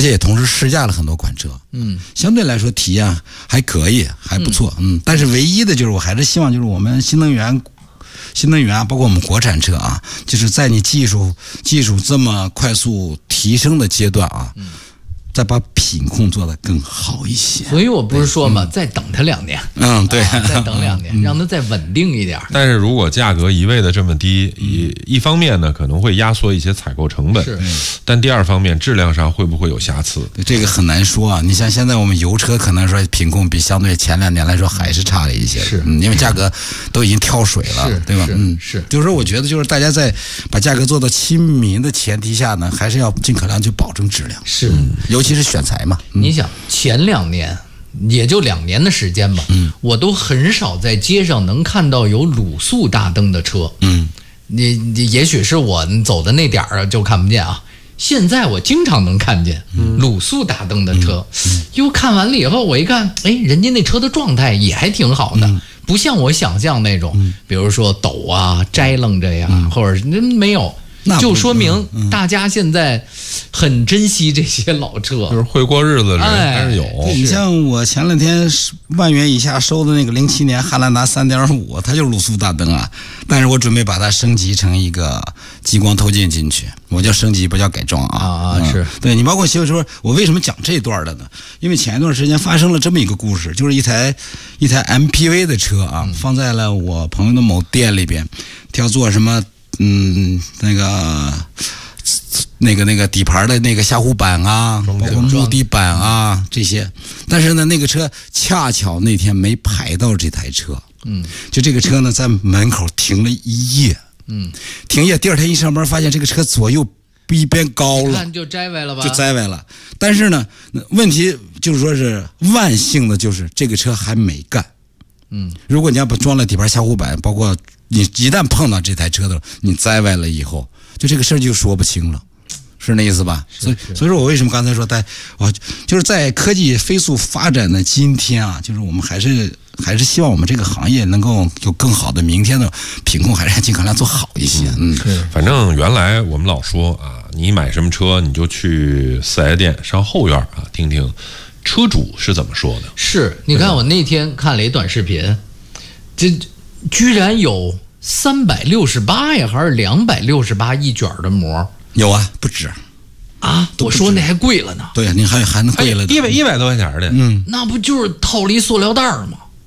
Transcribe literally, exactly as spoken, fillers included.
且也同时试驾了很多款车， 嗯， 相对来说体验还可以，还不错，嗯。嗯但是唯一的就是我还是希望就是我们新能源。新能源啊，包括我们国产车啊，就是在你技术技术这么快速提升的阶段啊，嗯、再把品控做得更好一些。 所以我不是说嘛，嗯、再等它两年， 嗯，对， 啊、再等两年，嗯、让它再稳定一点。 但是如果价格一味的这么低，一一方面呢，可能会压缩一些采购成本， 是， 但第二方面质量上会不会有瑕疵？ 这个很难说啊。你像现在我们油车可能说品控比相对前两年来说还是差了一些， 是、 嗯，因为价格都已经跳水了，对吧？ 嗯，是。 就是说，我觉得就是大家在把价格做到亲民的前提下呢，还是要尽可能去保证质量， 是， 嗯、尤其是选材嘛。 嗯、你想前两年。也就两年的时间吧，嗯，我都很少在街上能看到有卤素大灯的车， 嗯， 你你也许是我走的那点儿就看不见啊。现在我经常能看见卤素大灯的车，嗯嗯、又看完了以后，我一看，哎，人家那车的状态也还挺好的，嗯、不像我想象那种，嗯、比如说抖啊、摘楞着呀，嗯、或者没有。就说明大家现在很珍惜这些老车， 就是会过日子的人还是有。 哎、你像我前两天万元以下收的那个零七年汉兰达 三点五， 它就是卤素大灯啊，但是我准备把它升级成一个激光透镜进去，我叫升级不叫改装啊。 啊、嗯、是对你包括媳妇说，我为什么讲这段的呢？因为前一段时间发生了这么一个故事，就是一台一台 M P V 的车啊，嗯、放在了我朋友的某店里边，他要做什么？嗯，那个那个那个底盘的那个下护板啊，包括木地板啊这些，但是呢，那个车恰巧那天没排到这台车，嗯，就这个车呢在门口停了一夜，嗯，停夜，第二天一上班发现这个车左右一边高了， 看就摘歪了吧， 就摘歪了。但是呢，问题就是说是万幸的，就是这个车还没干。嗯，如果你要把装了底盘下护板，包括你一旦碰到这台车的，你栽歪了以后，就这个事儿就说不清了，是那意思吧？所以，所以说我为什么刚才说在啊，就是在科技飞速发展的今天啊，就是我们还是还是希望我们这个行业能够有更好的明天的品控，还是尽可能做好一些。嗯， 是。反正原来我们老说啊，你买什么车你就去四 S 店上后院啊，听听车主是怎么说的。 是，你看我那天看了一短视频，这居然有三百六十八呀，还是两百六十八一卷的膜？ 有啊，不止啊！我说那还贵了呢。 对呀，你还还能贵了， 一百一百多块钱的， 嗯， 那不就是套了一塑料袋吗？